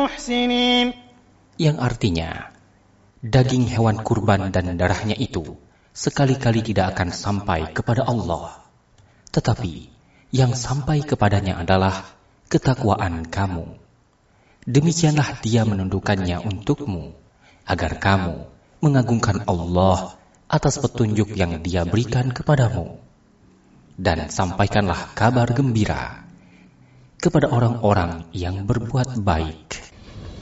Yang artinya, daging hewan kurban dan darahnya itu sekali-kali tidak akan sampai kepada Allah. Tetapi yang sampai kepadanya adalah ketakwaan kamu. Demikianlah Dia menundukkannya untukmu, agar kamu mengagungkan Allah atas petunjuk yang Dia berikan kepadamu. Dan sampaikanlah kabar gembira kepada orang-orang yang berbuat baik.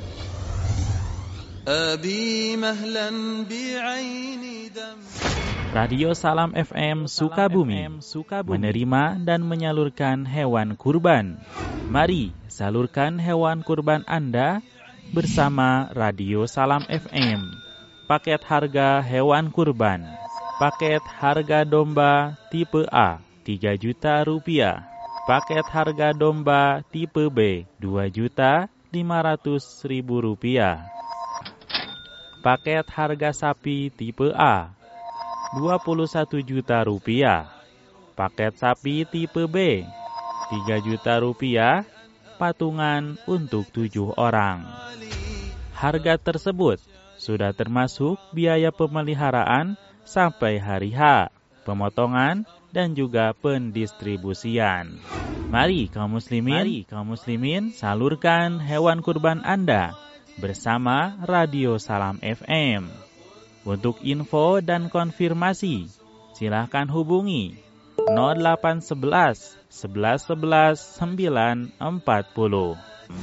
Radio Salam FM Sukabumi menerima dan menyalurkan hewan kurban. Mari salurkan hewan kurban Anda bersama Radio Salam FM. Paket harga hewan kurban. Paket harga domba tipe A 3 juta rupiah. Paket harga domba tipe B 2.500.000 rupiah. Paket harga sapi tipe A 21 juta rupiah. Paket sapi tipe B 3 juta rupiah, patungan untuk 7 orang. Harga tersebut sudah termasuk biaya pemeliharaan sampai hari H, pemotongan dan juga pendistribusian. Mari kaum muslimin salurkan hewan kurban Anda bersama Radio Salam FM. Untuk info dan konfirmasi, silakan hubungi 0811 11 11 940.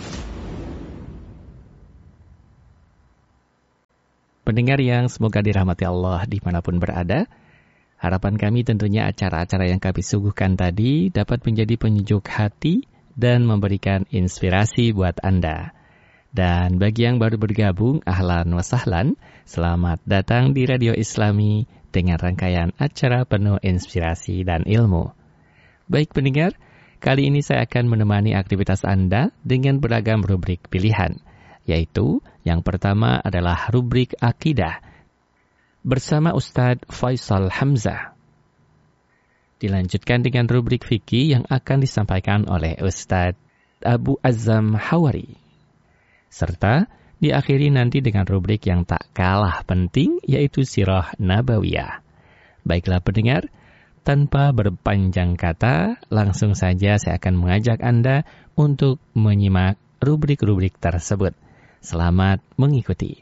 Pendengar yang semoga dirahmati Allah dimanapun berada, harapan kami tentunya acara-acara yang kami suguhkan tadi dapat menjadi penyejuk hati dan memberikan inspirasi buat Anda. Dan bagi yang baru bergabung, ahlan wa sahlan, selamat datang di Radio Islami dengan rangkaian acara penuh inspirasi dan ilmu. Baik pendengar, kali ini saya akan menemani aktivitas Anda dengan beragam rubrik pilihan, yaitu yang pertama adalah rubrik akidah bersama Ustadz Faisal Hamzah. Dilanjutkan dengan rubrik fikih yang akan disampaikan oleh Ustadz Abu Azam Hawari. Serta diakhiri nanti dengan rubrik yang tak kalah penting, yaitu Sirah Nabawiyah. Baiklah pendengar, tanpa berpanjang kata, langsung saja saya akan mengajak Anda untuk menyimak rubrik-rubrik tersebut. Selamat mengikuti.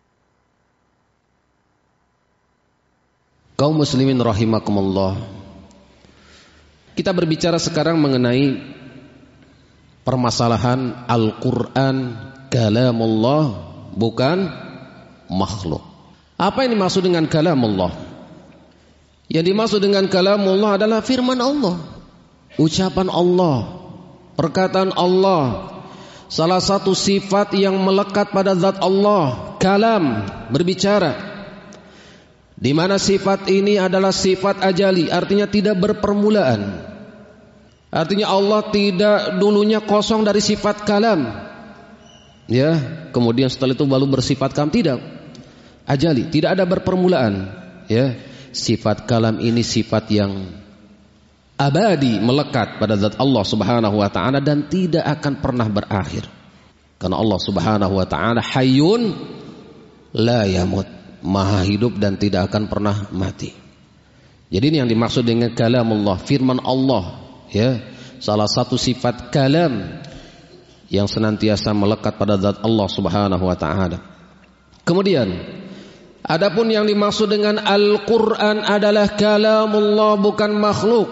Kaum muslimin rahimakumullah. Kita berbicara sekarang mengenai permasalahan Al-Quran kalamullah, bukan makhluk. Apa yang dimaksud dengan kalamullah? Yang dimaksud dengan kalamullah adalah firman Allah, ucapan Allah, perkataan Allah. Salah satu sifat yang melekat pada zat Allah, kalam, berbicara. Di mana sifat ini adalah sifat ajali, artinya tidak berpermulaan. Artinya Allah tidak dulunya kosong dari sifat kalam. Ya, kemudian setelah itu baru bersifat kalam, tidak. Ajali, tidak ada berpermulaan. Ya, sifat kalam ini sifat yang abadi, melekat pada zat Allah Subhanahu wa taala dan tidak akan pernah berakhir. Karena Allah Subhanahu wa taala hayyun la yamut, maha hidup dan tidak akan pernah mati. Jadi ini yang dimaksud dengan kalamullah, firman Allah, ya. Salah satu sifat kalam yang senantiasa melekat pada zat Allah Subhanahu wa taala. Kemudian, adapun yang dimaksud dengan Al-Qur'an adalah kalamullah, bukan makhluk.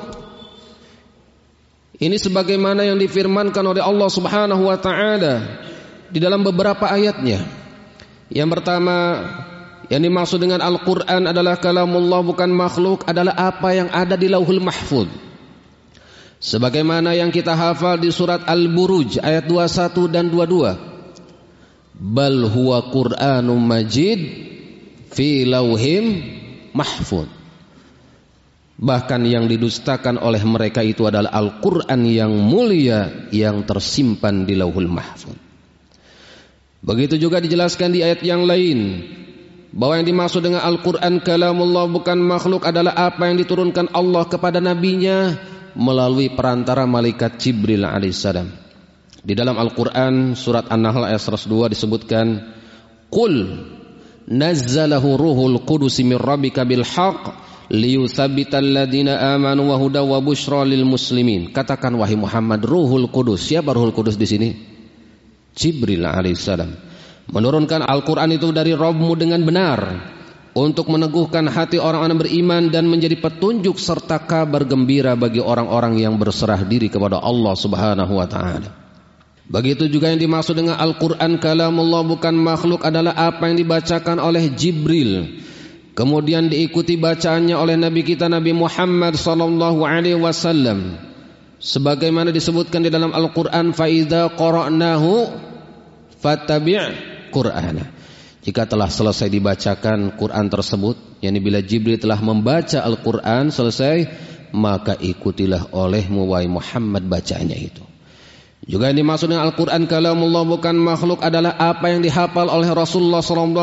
Ini sebagaimana yang difirmankan oleh Allah Subhanahu wa taala di dalam beberapa ayatnya. Yang pertama, yang dimaksud dengan Al-Qur'an adalah kalamullah, bukan makhluk, adalah apa yang ada di Lauhul Mahfuz. Sebagaimana yang kita hafal di surat Al-Buruj ayat 21 dan 22. Bal huwa Qur'anum Majid fi lauhim mahfuz. Bahkan yang didustakan oleh mereka itu adalah Al-Qur'an yang mulia yang tersimpan di Lauhul Mahfuz. Begitu juga dijelaskan di ayat yang lain bahwa yang dimaksud dengan Al-Qur'an kalamullah, bukan makhluk, adalah apa yang diturunkan Allah kepada nabinya melalui perantara malaikat Jibril alaihissalam. Di dalam Al-Quran surat An-Nahl ayat 102 disebutkan, Qul nazzalahu ruhul qudus min rabbika bil haqq liyuthabbital ladzina amanu wa hudaw wa busyra lil muslimin. Katakan wahai Muhammad, Ruhul Qudus. Siapa Ruhul Qudus di sini? Jibril alaihissalam. Menurunkan Al-Quran itu dari Rabbmu dengan benar untuk meneguhkan hati orang-orang beriman dan menjadi petunjuk serta kabar gembira bagi orang-orang yang berserah diri kepada Allah Subhanahu wa taala. Begitu juga yang dimaksud dengan Al-Quran kalamullah bukan makhluk adalah apa yang dibacakan oleh Jibril, kemudian diikuti bacaannya oleh Nabi kita Nabi Muhammad sallallahu alaihi wasallam. Sebagaimana disebutkan di dalam Al-Quran, fa idza qara'nahu fattabi' Qur'ana. Jika telah selesai dibacakan Quran tersebut, yakni bila Jibril telah membaca Al-Quran selesai, maka ikutilah olehmu wahai Muhammad bacaannya itu. Juga yang dimaksud dengan Al-Quran kalamullah bukan makhluk adalah apa yang dihafal oleh Rasulullah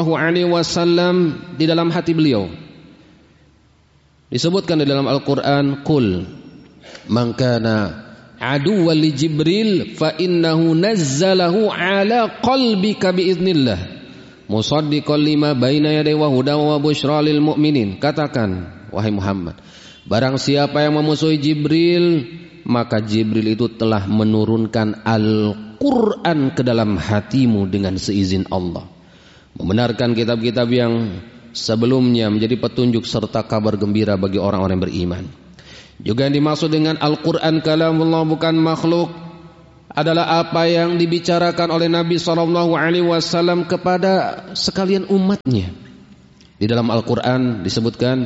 SAW di dalam hati beliau. Disebutkan di dalam Al-Quran, Qul man kana aduwwan li Jibril fa innahu nazzalahu ala qalbika biiznillah musaddiqan lima baina yadayhi wa hudan wa busyra lil mu'minin. Katakan wahai Muhammad, barang siapa yang memusuhi Jibril, maka Jibril itu telah menurunkan Al-Quran ke dalam hatimu dengan seizin Allah, membenarkan kitab-kitab yang sebelumnya menjadi petunjuk serta kabar gembira bagi orang-orang yang beriman. Juga yang dimaksud dengan Al-Quran kalamullah bukan makhluk adalah apa yang dibicarakan oleh Nabi SAW kepada sekalian umatnya. Di dalam Al-Quran disebutkan,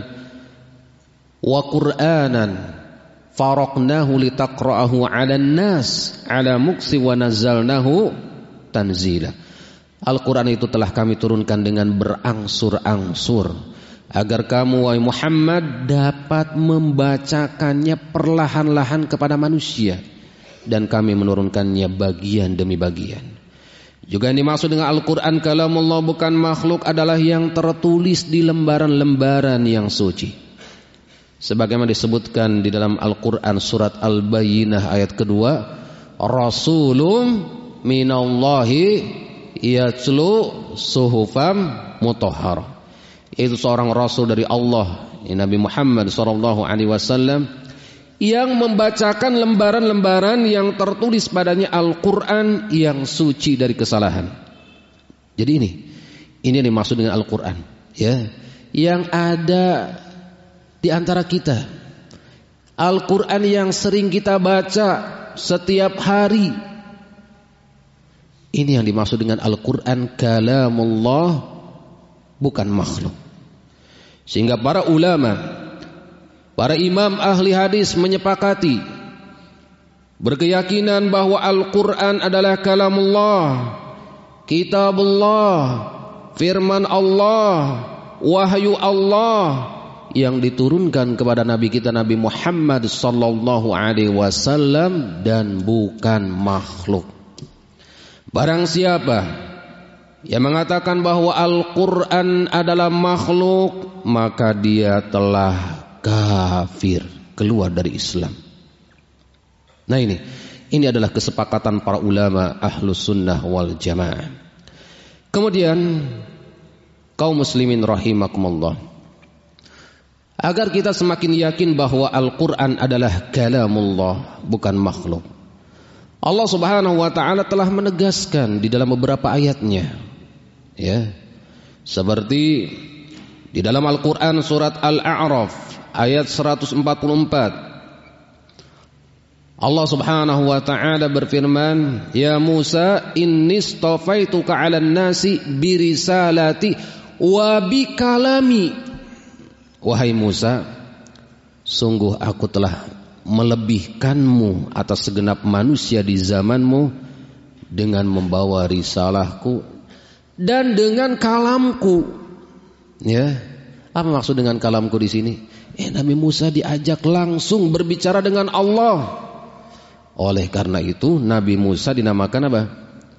wa Qur'anan faraqnahu litaqra'ahu 'alan nas 'ala muksi wa nazzalnahu tanzila. Al-Quran itu telah kami turunkan dengan berangsur-angsur agar kamu wahai Muhammad dapat membacakannya perlahan-lahan kepada manusia, dan kami menurunkannya bagian demi bagian. Juga yang dimaksud dengan Al-Quran kalamullah bukan makhluk adalah yang tertulis di lembaran-lembaran yang suci. Sebagaimana disebutkan di dalam Al-Quran surat Al-Bayyinah ayat kedua, Rasulun minallahi yatlu suhufam mutahharah. Itu seorang Rasul dari Allah, Nabi Muhammad SAW, yang membacakan lembaran-lembaran yang tertulis padanya Al-Quran yang suci dari kesalahan. Jadi ini yang dimaksud dengan Al-Quran, ya, yang ada di antara kita. Al-Quran yang sering kita baca setiap hari. Ini yang dimaksud dengan Al-Quran kalamullah bukan makhluk. Sehingga para ulama, para imam ahli hadis menyepakati, berkeyakinan bahwa Al-Quran adalah kalamullah, kitabullah, firman Allah, wahyu Allah yang diturunkan kepada Nabi kita Nabi Muhammad sallallahu alaihi wasallam dan bukan makhluk. Barang siapa yang mengatakan bahwa Al-Quran adalah makhluk, maka dia telah kafir, keluar dari Islam. Nah ini adalah kesepakatan para ulama Ahlus Sunnah wal Jamaah. Kemudian kaum muslimin rahimakumullah, agar kita semakin yakin bahwa Al-Quran adalah kalamullah bukan makhluk, Allah Subhanahu wa ta'ala telah menegaskan di dalam beberapa ayatnya, ya, seperti di dalam Al-Quran surat Al-A'raf ayat 144, Allah Subhanahu wa ta'ala berfirman, ya Musa inni istafaituka 'alan nasi birisalati wa bikalami. Wahai Musa, sungguh aku telah melebihkanmu atas segenap manusia di zamanmu dengan membawa risalahku dan dengan kalamku. Ya, apa maksud dengan kalamku di sini? Nabi Musa diajak langsung berbicara dengan Allah. Oleh karena itu Nabi Musa dinamakan apa?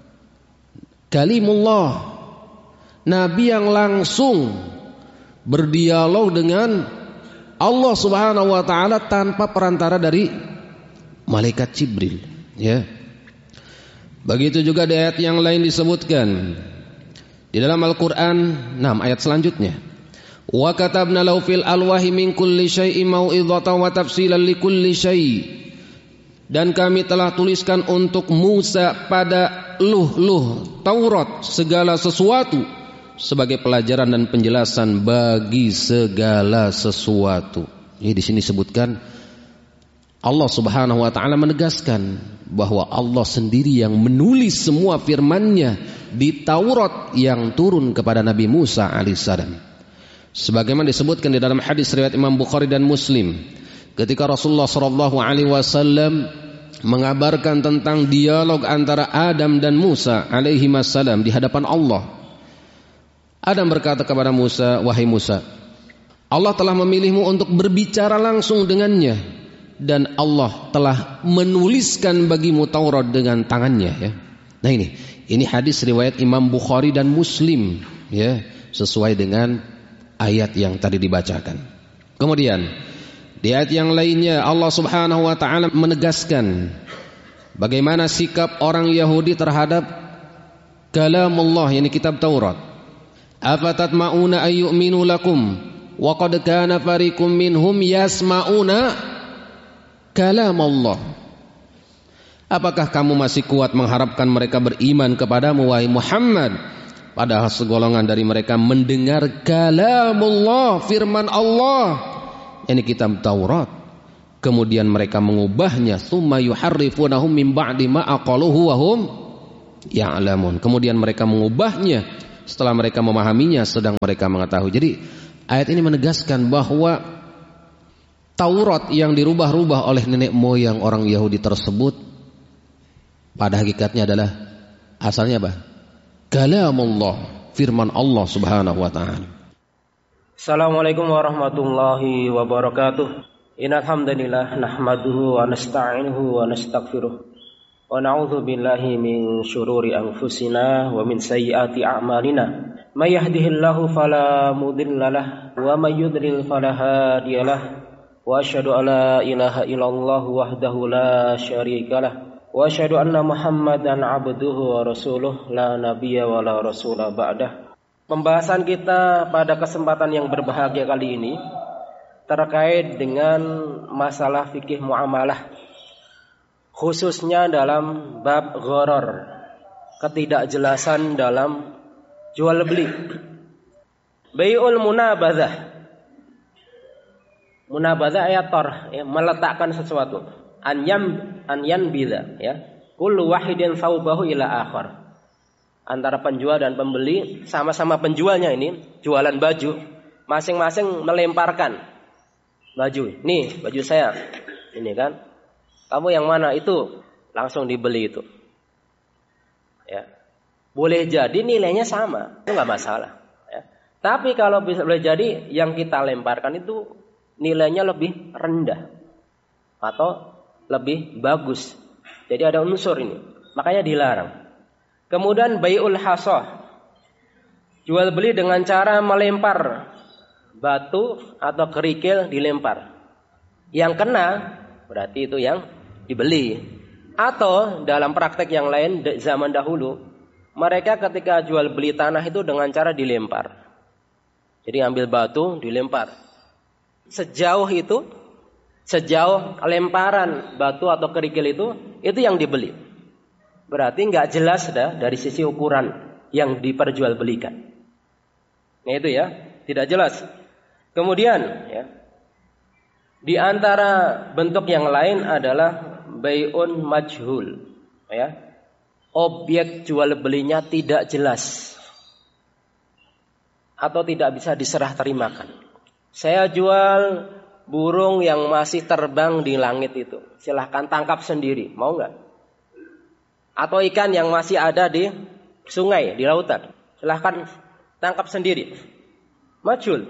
Kalimullah. Nabi yang langsung berdialog dengan Allah Subhanahu wa ta'ala tanpa perantara dari malaikat Jibril, ya. Begitu juga di ayat yang lain disebutkan di dalam Al-Quran, ayat selanjutnya, wa katabna lahu fil alwahi min kulli syai'in mau'izatan wa tafsilan likulli syai'. Dan kami telah tuliskan untuk Musa pada luh-luh Taurat segala sesuatu sebagai pelajaran dan penjelasan bagi segala sesuatu. Ini di sini sebutkan Allah Subhanahu wa taala menegaskan bahwa Allah sendiri yang menulis semua firman-Nya di Taurat yang turun kepada Nabi Musa alaihissalam. Sebagaimana disebutkan di dalam hadis riwayat Imam Bukhari dan Muslim, ketika Rasulullah sallallahu alaihi wasallam mengabarkan tentang dialog antara Adam dan Musa alaihi wassalam di hadapan Allah. Adam berkata kepada Musa, "Wahai Musa, Allah telah memilihmu untuk berbicara langsung dengannya, dan Allah telah menuliskan bagimu Taurat dengan tangannya." Ya. Nah ini hadis riwayat Imam Bukhari dan Muslim, ya, sesuai dengan ayat yang tadi dibacakan. Kemudian di ayat yang lainnya Allah Subhanahu wa taala menegaskan bagaimana sikap orang Yahudi terhadap kalamullah, yakni kitab Taurat. Afatatma'una ayyuminu lakum wa qad kana fariqum minhum yasma'una kalamullah. Apakah kamu masih kuat mengharapkan mereka beriman kepadamu wahai Muhammad, padahal segolongan dari mereka mendengar kalamullah, firman Allah, ini kitab Taurat, kemudian mereka mengubahnya, tsumma yuharrifunahum min ba'di ma aqaluhu wa hum ya'lamun. Kemudian mereka mengubahnya setelah mereka memahaminya sedang mereka mengetahui. Jadi ayat ini menegaskan bahwa Taurat yang dirubah-rubah oleh nenek moyang orang Yahudi tersebut pada hakikatnya adalah asalnya apa? Kalamullah, firman Allah Subhanahu wa taala. Assalamualaikum warahmatullahi wabarakatuh. Innal hamdalillah nahmaduhu wa nasta'inuhu wa nastaghfiruh wa na'udzu billahi min syururi anfusina wa min sayyiati a'malina. May yahdihillahu fala mudhillalah wa may yudlil fala hadiyalah. Wa asyhadu an la ilaha illallah wahdahu la syarikalah wa asyhadu anna Muhammadan 'abduhu wa rasuluh la nabiyya wa la rasula ba'dah. Pembahasan kita pada kesempatan yang berbahagia kali ini terkait dengan masalah fikih muamalah, khususnya dalam bab gharar, ketidakjelasan dalam jual beli. Bai'ul munabadzah. Munabadzah ayator, ya, meletakkan sesuatu. Anyan bidza, ya. Kullu wahidin thawbahu ila akhar. Antara penjual dan pembeli, sama-sama penjualnya ini jualan baju, masing-masing melemparkan baju. Nih baju saya, ini kan. Kamu yang mana? Itu langsung dibeli itu. Ya, boleh jadi nilainya sama, itu nggak masalah. Ya. Tapi kalau boleh jadi yang kita lemparkan itu nilainya lebih rendah atau lebih bagus. Jadi ada unsur ini, makanya dilarang. Kemudian bai'ul hasah, jual beli dengan cara melempar batu atau kerikil dilempar. Yang kena berarti itu yang dibeli. Atau dalam praktek yang lain zaman dahulu, mereka ketika jual beli tanah itu dengan cara dilempar. Jadi ambil batu dilempar. Sejauh lemparan batu atau kerikil itu yang dibeli. Berarti nggak jelas dari sisi ukuran yang diperjualbelikan. Nah itu ya, tidak jelas. Kemudian ya, di antara bentuk yang lain adalah bai'un majhul, ya. Objek jual belinya tidak jelas atau tidak bisa diserah terimakan. Saya jual burung yang masih terbang di langit itu, silahkan tangkap sendiri, mau nggak? Atau ikan yang masih ada di sungai, di lautan, silahkan tangkap sendiri. Majhul.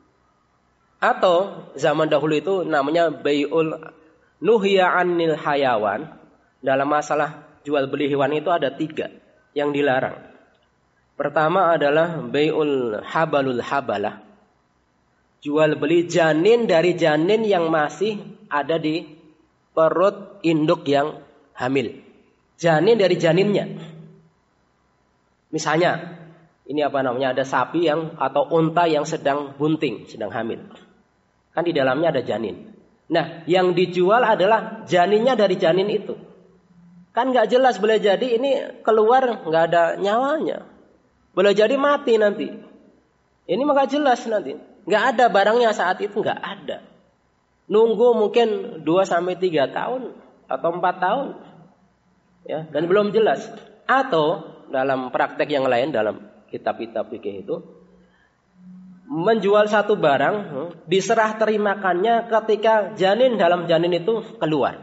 Atau zaman dahulu itu namanya bai'ul nuhiya 'anil hayawan. Dalam masalah jual beli hewan itu ada 3 yang dilarang. Pertama adalah bai'ul habalul habalah. Jual beli janin dari janin yang masih ada di perut induk yang hamil. janin dari janinnya. Misalnya, ini ada sapi atau unta yang sedang bunting, sedang hamil. Kan di dalamnya ada janin. Nah, yang dijual adalah janinnya dari janin itu. Kan nggak jelas, boleh jadi ini keluar nggak ada nyawanya. Boleh jadi mati nanti. Ini mah nggak jelas nanti. Nggak ada barangnya saat itu, nggak ada. Nunggu mungkin 2-3 tahun atau 4 tahun. Ya, dan belum jelas. Atau dalam praktek yang lain, dalam kitab-kitab fikih itu, menjual satu barang, diserah terimakannya ketika janin dalam janin itu keluar.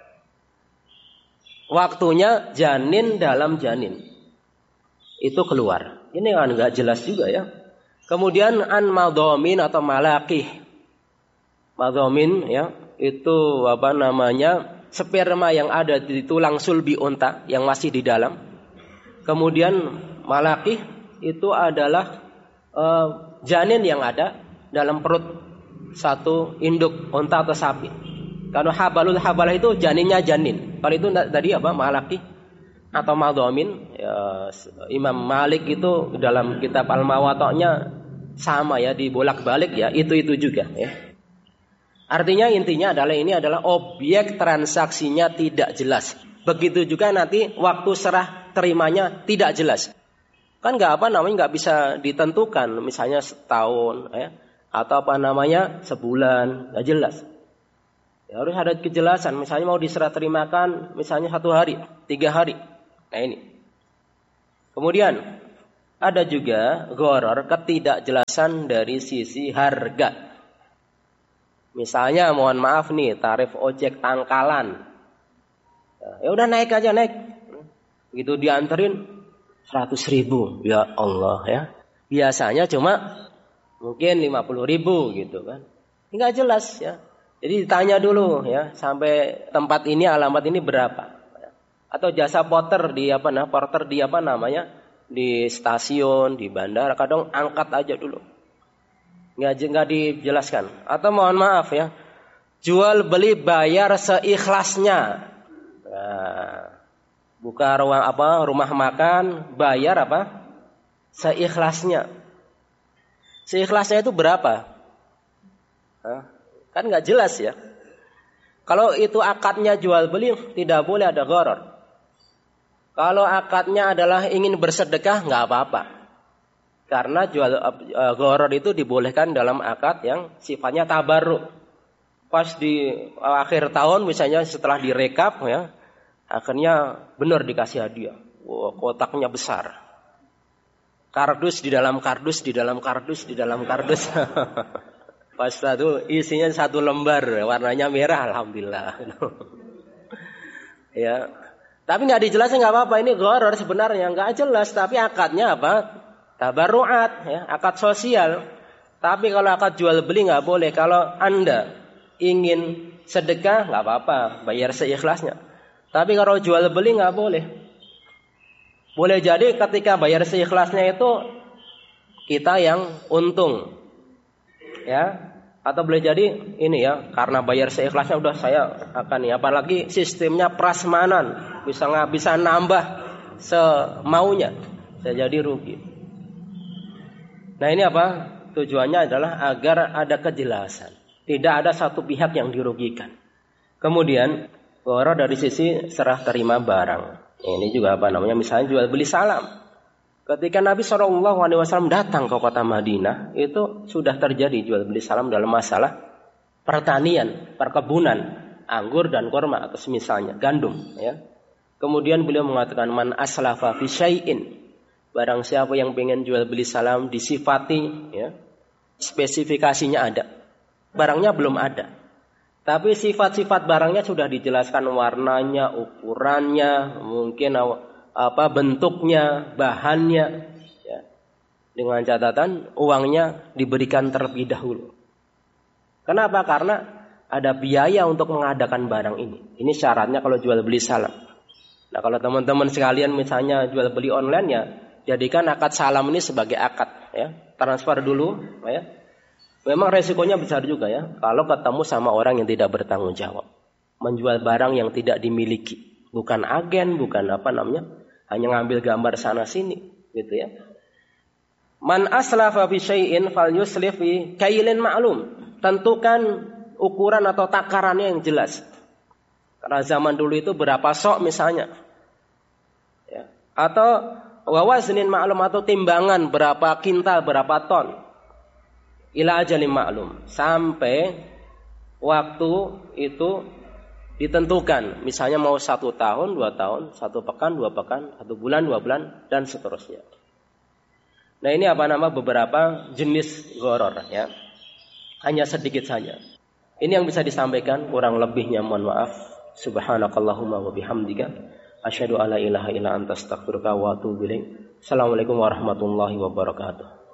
Waktunya janin dalam janin itu keluar. Ini kan nggak jelas juga ya. Kemudian an madhamin atau malaqih. Madhamin ya, itu sperma yang ada di tulang sulbi unta yang masih di dalam. Kemudian malaqih itu adalah janin yang ada dalam perut satu induk unta atau sapi. Kalau habalah itu janinnya janin. Kalau itu tadi malaqih atau madhamin, ya, Imam Malik itu dalam kitab Al-Muwatta'nya sama ya, dibolak-balik ya, itu juga ya. Artinya intinya ini adalah objek transaksinya tidak jelas. Begitu juga nanti waktu serah terimanya tidak jelas. Kan nggak bisa ditentukan, misalnya setahun ya, atau sebulan, nggak jelas. Ya, harus ada kejelasan. Misalnya mau diserah terimakan, misalnya 1 hari, 3 hari. Nah ini. Kemudian ada juga gharar, ketidakjelasan dari sisi harga. Misalnya mohon maaf nih, tarif ojek pangkalan. Ya udah naik aja, naik. Begitu dianterin 100.000. Ya Allah ya. Biasanya cuma mungkin 50.000 gitu kan. Enggak jelas ya. Jadi ditanya dulu ya, sampai tempat ini, alamat ini berapa? Atau jasa porter di di stasiun, di bandara, kadang angkat aja dulu. Nggak dijelaskan. Atau mohon maaf ya, jual beli bayar seikhlasnya. Nah, buka rumah makan, bayar seikhlasnya. Seikhlasnya itu berapa? Kan nggak jelas ya. Kalau itu akadnya jual beli, tidak boleh ada gharar. Kalau akadnya adalah ingin bersedekah, nggak apa-apa. Karena gharar itu dibolehkan dalam akad yang sifatnya tabarruk. Pas di akhir tahun misalnya setelah direkap ya, akhirnya benar dikasih hadiah. Wow, kotaknya besar. Kardus di dalam kardus, di dalam kardus, di dalam kardus. Pas itu isinya 1 lembar, warnanya merah, alhamdulillah. Ya, tapi nggak dijelasin, nggak apa-apa, ini gharar sebenarnya nggak jelas, tapi akadnya tabarruat, ya, akad sosial. Tapi kalau akad jual beli nggak boleh. Kalau Anda ingin sedekah nggak apa-apa, bayar seikhlasnya. Tapi kalau jual beli nggak boleh. Boleh jadi ketika bayar seikhlasnya itu kita yang untung. Ya, atau boleh jadi ini ya, karena bayar seikhlasnya udah saya akan apalagi sistemnya prasmanan, bisa nambah semaunya, saya jadi rugi. Nah ini tujuannya adalah agar ada kejelasan, tidak ada satu pihak yang dirugikan. Kemudian gharar dari sisi serah terima barang. Ini juga misalnya jual beli salam. Ketika Nabi SAW datang ke kota Madinah, itu sudah terjadi jual beli salam dalam masalah pertanian, perkebunan, anggur dan kurma atau semisalnya, gandum. Ya. Kemudian beliau mengatakan, man aslafa fi syai'in, barang siapa yang pengen jual beli salam disifati, ya, spesifikasinya ada, barangnya belum ada, tapi sifat-sifat barangnya sudah dijelaskan, warnanya, ukurannya, mungkin bentuknya, bahannya, ya. Dengan catatan uangnya diberikan terlebih dahulu. Kenapa? Karena ada biaya untuk mengadakan barang ini. Ini syaratnya kalau jual beli salam. Nah, kalau teman-teman sekalian misalnya jual beli online, ya jadikan akad salam ini sebagai akad, ya. Transfer dulu, ya. Memang resikonya besar juga ya, kalau ketemu sama orang yang tidak bertanggung jawab, menjual barang yang tidak dimiliki. bukan agen, bukan hanya ngambil gambar sana sini, gitu ya. Man aslafa fi syai'in falyuslif fi kailin ma'lum. Tentukan ukuran atau takarannya yang jelas. Karena zaman dulu itu berapa sok misalnya. Ya. Atau wawaznin ma'lum, atau timbangan berapa kintal, berapa ton. Ila ajalin ma'lum. Sampai waktu itu ditentukan. Misalnya mau 1 tahun, 2 tahun, 1 pekan, 2 pekan, 1 bulan, 2 bulan, dan seterusnya. Nah, ini beberapa jenis gharar ya. Hanya sedikit saja. Ini yang bisa disampaikan, kurang lebihnya mohon maaf. Subhanakallahumma wa bihamdika asyhadu alla ilaha illa anta astaghfiruka wa atubu ilaik. Assalamualaikum warahmatullahi wabarakatuh.